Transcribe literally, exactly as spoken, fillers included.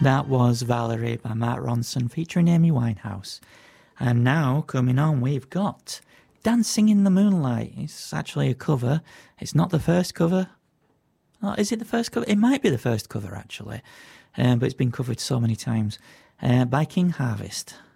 That was Valerie by Mark Ronson featuring Amy Winehouse. And now, coming on, we've got Dancing in the Moonlight. It's actually a cover. It's not the first cover. Oh, is it the first cover? It might be the first cover, actually. Um, but it's been covered so many times. Uh, by King Harvest.